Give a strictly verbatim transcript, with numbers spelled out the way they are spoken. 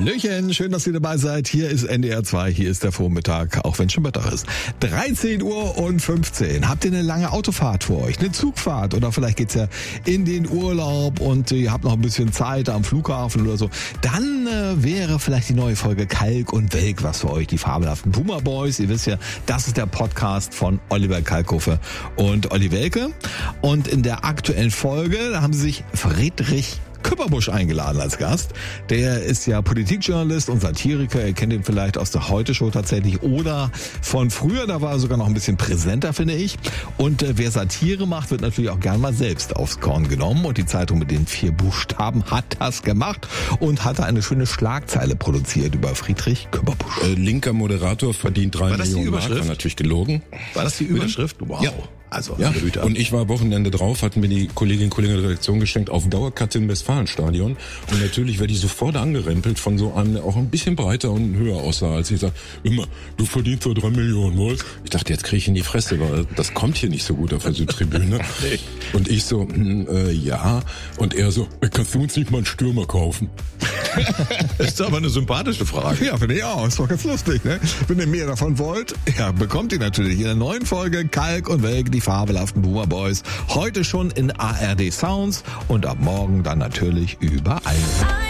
Hallöchen, schön, dass ihr dabei seid. Hier ist N D R zwei, hier ist der Vormittag, auch wenn es schon Mittag ist. dreizehn Uhr und fünfzehn. Habt ihr eine lange Autofahrt vor euch, eine Zugfahrt oder vielleicht geht's ja in den Urlaub und ihr habt noch ein bisschen Zeit am Flughafen oder so. Dann äh, wäre vielleicht die neue Folge Kalk und Welk was für euch, die fabelhaften Boomer Boys. Ihr wisst ja, das ist der Podcast von Oliver Kalkofe und Olli Welke. Und in der aktuellen Folge, da haben sie sich Friedrich Küpperbusch eingeladen als Gast. Der ist ja Politikjournalist und Satiriker. Ihr kennt ihn vielleicht aus der Heute-Show tatsächlich oder von früher. Da war er sogar noch ein bisschen präsenter, finde ich. Und äh, wer Satire macht, wird natürlich auch gern mal selbst aufs Korn genommen. Und die Zeitung mit den vier Buchstaben hat das gemacht und hatte eine schöne Schlagzeile produziert über Friedrich Küpperbusch. Äh, linker Moderator verdient drei Millionen Mark. War natürlich gelogen. War das die Überschrift? Wow. Ja. Also, ja, und ich war Wochenende drauf, hatten mir die Kolleginnen und Kollegen der Redaktion geschenkt, auf Dauerkarte im Westfalenstadion. Und natürlich werde ich sofort angerempelt von so einem, der auch ein bisschen breiter und höher aussah, als ich sage, immer, du verdienst so drei Millionen, wohl? Ich dachte, jetzt kriege ich in die Fresse, weil das kommt hier nicht so gut auf der Südtribüne. Nee. Und ich so, hm, äh, ja. Und er so, kannst du uns nicht mal einen Stürmer kaufen? Das ist aber eine sympathische Frage. Ja, finde ich auch. Ist doch ganz lustig, ne? Wenn ihr mehr davon wollt, ja, bekommt ihr natürlich in der neuen Folge Kalk und Welk, die fabelhaften Boomer Boys. Heute schon in A R D Sounds und ab morgen dann natürlich überall.